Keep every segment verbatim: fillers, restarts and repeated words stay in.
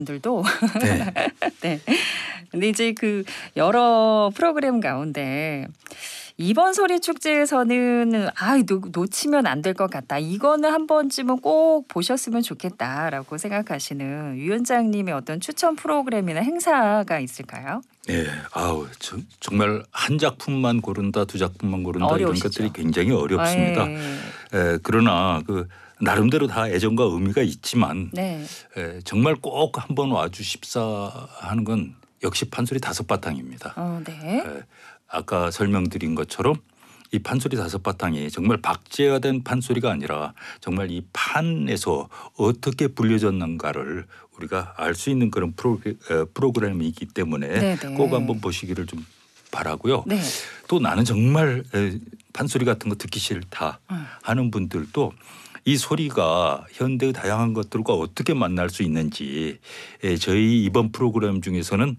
분들도 네. 네. 근데 이제 그 여러 프로그램 가운데 이번 소리 축제에서는 아 놓, 놓치면 안 될 것 같다. 이거는 한 번쯤은 꼭 보셨으면 좋겠다라고 생각하시는 위원장님의 어떤 추천 프로그램이나 행사가 있을까요? 네, 아우 저, 정말 한 작품만 고른다, 두 작품만 고른다 어려우시죠? 이런 것들이 굉장히 어렵습니다. 아, 예. 에, 그러나 그 나름대로 다 애정과 의미가 있지만 네. 에, 정말 꼭 한번 와주십사 하는 건 역시 판소리 다섯 바탕입니다. 어, 네. 에, 아까 설명드린 것처럼 이 판소리 다섯 바탕이 정말 박제화된 판소리가 아니라 정말 이 판에서 어떻게 불려졌는가를 우리가 알 수 있는 그런 프로그램, 프로그램이기 때문에 네네. 꼭 한번 보시기를 좀 바라고요. 네. 또 나는 정말 판소리 같은 거 듣기 싫다 음. 하는 분들도 이 소리가 현대의 다양한 것들과 어떻게 만날 수 있는지 저희 이번 프로그램 중에서는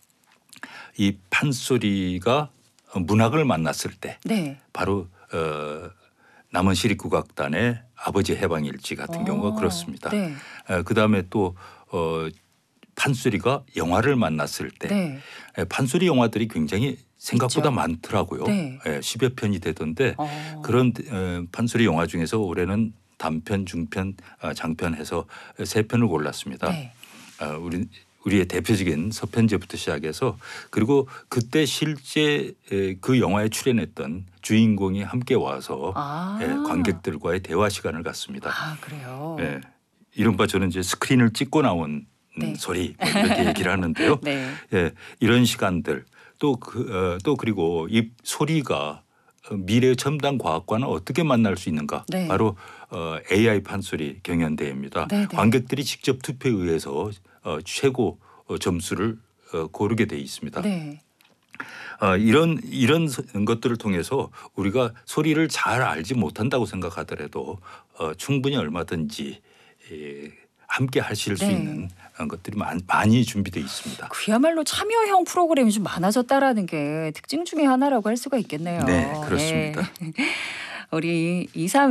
이 판소리가 문학을 만났을 때 네. 바로 어, 남원 시립국악단의 아버지 해방일지 같은 어, 경우가 그렇습니다. 네. 어, 그다음에 또 어, 판소리가 영화를 만났을 때 네. 에, 판소리 영화들이 굉장히 생각보다 있죠. 많더라고요. 네. 예, 십여 편이 되던데 어. 그런 에, 판소리 영화 중에서 올해는 단편, 중편, 아, 장편 해서 세 편을 골랐습니다. 네. 어, 우리 우리의 대표적인 서편제부터 시작해서 그리고 그때 실제 그 영화에 출연했던 주인공이 함께 와서 아. 예, 관객들과의 대화 시간을 갖습니다. 아, 그래요. 예, 이른바 저는 이제 스크린을 찍고 나온 네. 소리 뭐 이렇게 얘기를 하는데요. 네. 예, 이런 시간들 또 그, 어, 또 그리고 이 소리가 미래의 첨단 과학과는 어떻게 만날 수 있는가? 네. 바로 어, 에이아이 판소리 경연대회입니다. 네, 네. 관객들이 직접 투표에 의해서 어, 최고 어, 점수를 어, 고르게 돼 있습니다. 네. 어, 이런 이런 것들을 통해서 우리가 소리를 잘 알지 못한다고 생각하더라도 어, 충분히 얼마든지 예, 함께 하실 수 네. 있는 것들이 많, 많이 준비되어 있습니다. 그야말로 참여형 프로그램이 좀 많아졌다라는 게 특징 중에 하나라고 할 수가 있겠네요. 네, 그렇습니다. 예. 우리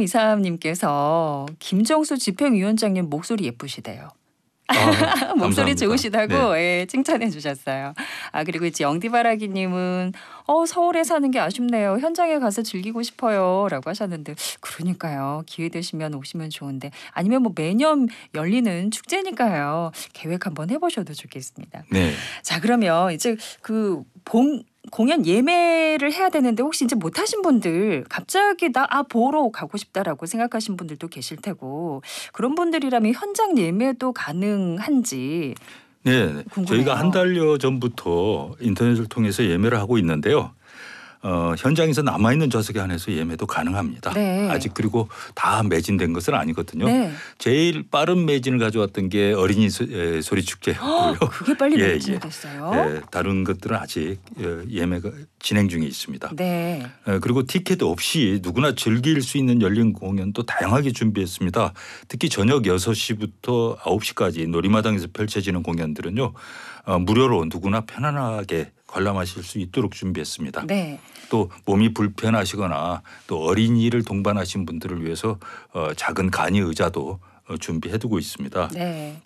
이삼이삼님께서 김정수 집행위원장님 목소리 예쁘시대요. 아, 목소리 감사합니다. 좋으시다고 네. 예, 칭찬해 주셨어요. 아 그리고 이제 영디바라기님은 어 서울에 사는 게 아쉽네요. 현장에 가서 즐기고 싶어요라고 하셨는데 그러니까요. 기회 되시면 오시면 좋은데 아니면 뭐 매년 열리는 축제니까요. 계획 한번 해보셔도 좋겠습니다. 네. 자 그러면 이제 그 본 공연 예매를 해야 되는데 혹시 이제 못하신 분들 갑자기 나 아 보러 가고 싶다라고 생각하신 분들도 계실 테고 그런 분들이라면 현장 예매도 가능한지 네, 궁금해요. 저희가 한 달여 전부터 인터넷을 통해서 예매를 하고 있는데요. 어, 현장에서 남아있는 좌석에 한해서 예매도 가능합니다. 네. 아직 그리고 다 매진된 것은 아니거든요. 네. 제일 빠른 매진을 가져왔던 게 어린이 소, 에, 소리 축제였고요. 그게 빨리 예, 매진이 예. 됐어요. 예, 다른 것들은 아직 예매가 진행 중에 있습니다. 네. 에, 그리고 티켓 없이 누구나 즐길 수 있는 열린 공연도 다양하게 준비했습니다. 특히 저녁 여섯 시부터 아홉 시까지 놀이마당에서 펼쳐지는 공연들은요. 어, 무료로 누구나 편안하게 관람하실 수 있도록 준비했습니다. 네. 또 몸이 불편하시거나 또 어린이를 동반하신 분들을 위해서 어, 작은 간이 의자도 어, 준비해두고 있습니다. 네.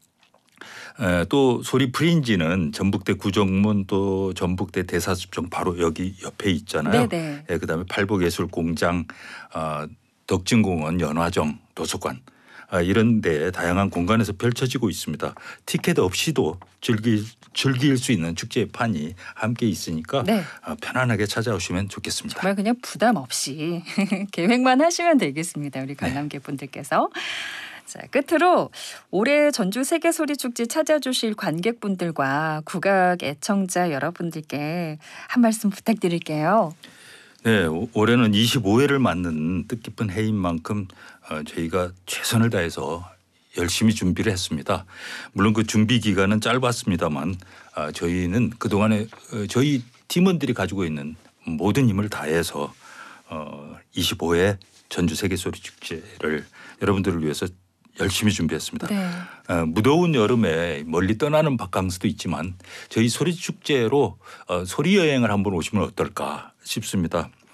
에, 또 소리 프린지는 전북대 구정문 또 전북대 대사습정 바로 여기 옆에 있잖아요. 네네. 에, 그다음에 팔복예술공장, 어, 덕진공원, 연화정, 도서관 아, 이런 데 다양한 공간에서 펼쳐지고 있습니다. 티켓 없이도 즐길, 즐길 수 있는 축제판이 함께 있으니까 네. 어, 편안하게 찾아오시면 좋겠습니다. 정말 그냥 부담 없이 계획만 하시면 되겠습니다. 우리 관람객분들께서. 자, 끝으로 올해 전주 세계소리축제 찾아주실 관객분들과 국악 애청자 여러분들께 한 말씀 부탁드릴게요. 네, 올해는 이십오 회를 맞는 뜻깊은 해인 만큼 어, 저희가 최선을 다해서 열심히 준비를 했습니다. 물론 그 준비 기간은 짧았습니다만 어, 저희는 그동안에 어, 저희 팀원들이 가지고 있는 모든 힘을 다해서 어, 이십오 회 전주 세계소리축제를 여러분들을 위해서 열심히 준비했습니다. 네. 어, 무더운 여름에 멀리 떠나는 바캉스도 있지만 저희 소리축제로 어, 소리 여행을 한번 오시면 어떨까 싶습니다.